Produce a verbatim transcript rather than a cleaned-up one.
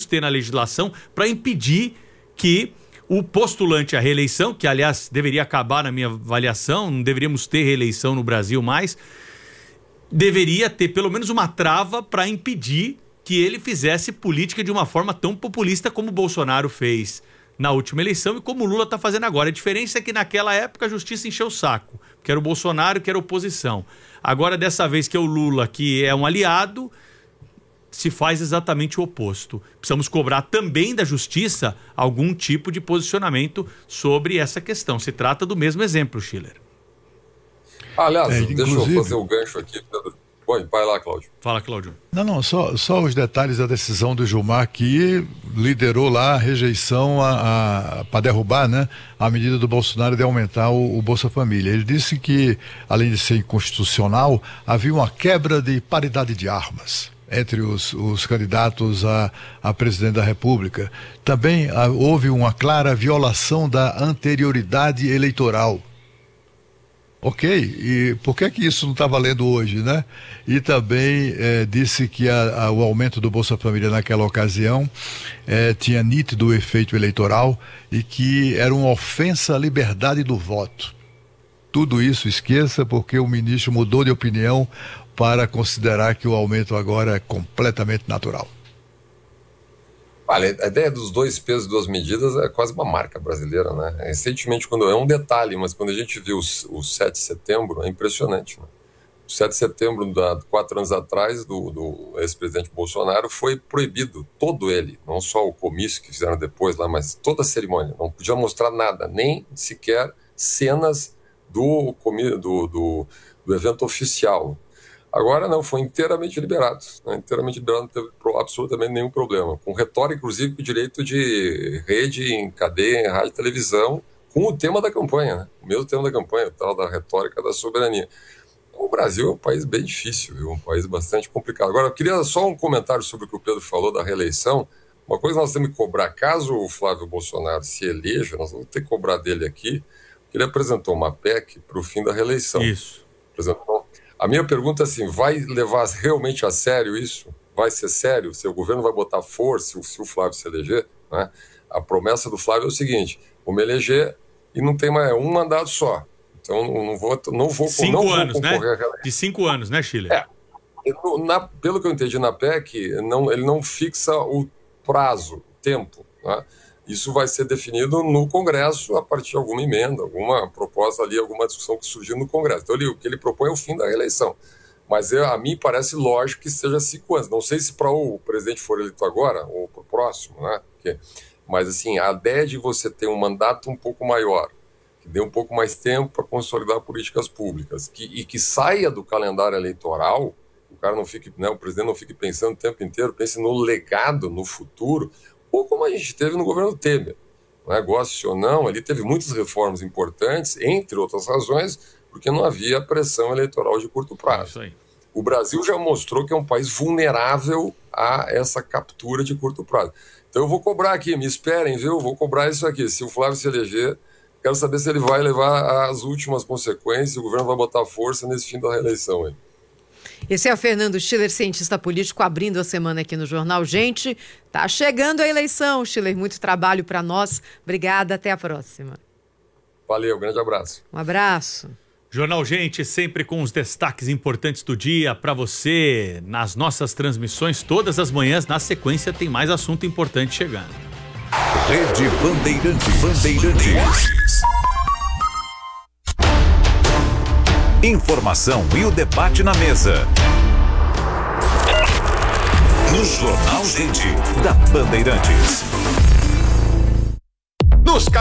ter na legislação para impedir que o postulante à reeleição, que aliás deveria acabar na minha avaliação, não deveríamos ter reeleição no Brasil mais, deveria ter pelo menos uma trava para impedir que ele fizesse política de uma forma tão populista como o Bolsonaro fez na última eleição e como o Lula está fazendo agora. A diferença é que naquela época a justiça encheu o saco, que era o Bolsonaro, que era a oposição. Agora, dessa vez que é o Lula, que é um aliado, se faz exatamente o oposto. Precisamos cobrar também da justiça algum tipo de posicionamento sobre essa questão. Se trata do mesmo exemplo, Schiller. Ah, aliás, é, deixa inclusive... eu fazer o gancho aqui, Pedro. Oi, vai lá, Cláudio. Fala, Cláudio. Não, não, só, só os detalhes da decisão do Gilmar, que liderou lá a rejeição a, a, para derrubar, né, a medida do Bolsonaro de aumentar o, o Bolsa Família. Ele disse que, além de ser inconstitucional, havia uma quebra de paridade de armas entre os, os candidatos a, a presidente da República. Também a, houve uma clara violação da anterioridade eleitoral. Ok, e por que que isso não está valendo hoje, né? E também eh, disse que a, a, o aumento do Bolsa Família naquela ocasião eh, tinha nítido efeito eleitoral e que era uma ofensa à liberdade do voto. Tudo isso esqueça, porque o ministro mudou de opinião para considerar que o aumento agora é completamente natural. Olha, a ideia dos dois pesos e duas medidas é quase uma marca brasileira, né? Recentemente, quando é um detalhe, mas quando a gente viu o, o sete de setembro, é impressionante, né? O sete de setembro, da, quatro anos atrás, do, do ex-presidente Bolsonaro, foi proibido, todo ele, não só o comício que fizeram depois lá, mas toda a cerimônia. Não podia mostrar nada, nem sequer cenas do, do, do, do evento oficial. Agora não, foi inteiramente liberado, né? Inteiramente liberado, não teve absolutamente nenhum problema. Com retórica, inclusive, com direito de rede em cadeia, em rádio e televisão, com o tema da campanha, né? O mesmo tema da campanha, o tal da retórica da soberania. O Brasil é um país bem difícil, viu? Um país bastante complicado. Agora, eu queria só um comentário sobre o que o Pedro falou da reeleição. Uma coisa nós temos que cobrar, caso o Flávio Bolsonaro se eleja, nós vamos ter que cobrar dele aqui, que ele apresentou uma P E C para o fim da reeleição. Isso. Apresentou. A minha pergunta é assim, vai levar realmente a sério isso? Vai ser sério? Se o governo vai botar força, se o Flávio se eleger, né? A promessa do Flávio é o seguinte, vou me eleger e não tem mais um mandato só. Então não vou, não vou, cinco não anos, vou concorrer, né? De cinco anos, né, Schiller? É. Na, pelo que eu entendi na P E C, não, ele não fixa o prazo, o tempo, né? Isso vai ser definido no Congresso a partir de alguma emenda, alguma proposta ali, alguma discussão que surgiu no Congresso. Então, ele, o que ele propõe é o fim da reeleição. Mas eu, a mim parece lógico que seja cinco anos. Não sei se para o presidente for eleito agora ou para o próximo, né? Porque, mas, assim, a ideia de você ter um mandato um pouco maior, que dê um pouco mais tempo para consolidar políticas públicas, que, e que saia do calendário eleitoral, o cara não fique, né, o presidente não fique pensando o tempo inteiro, pense no legado, no futuro, ou como a gente teve no governo Temer, não é? Goste ou não, ele teve muitas reformas importantes, entre outras razões, porque não havia pressão eleitoral de curto prazo. Isso aí. O Brasil já mostrou que é um país vulnerável a essa captura de curto prazo. Então eu vou cobrar aqui, me esperem, viu? Vou cobrar isso aqui. Se o Flávio se eleger, quero saber se ele vai levar as últimas consequências, o governo vai botar força nesse fim da reeleição aí. Esse é o Fernando Schiller, cientista político, abrindo a semana aqui no Jornal. Gente, tá chegando a eleição, Schiller. Muito trabalho para nós. Obrigada, até a próxima. Valeu, grande abraço. Um abraço. Jornal Gente, sempre com os destaques importantes do dia para você nas nossas transmissões todas as manhãs. Na sequência tem mais assunto importante chegando. Rede Bandeirantes. Bandeirantes. Informação e o debate na mesa. No Jornal Gente, da Bandeirantes. Nos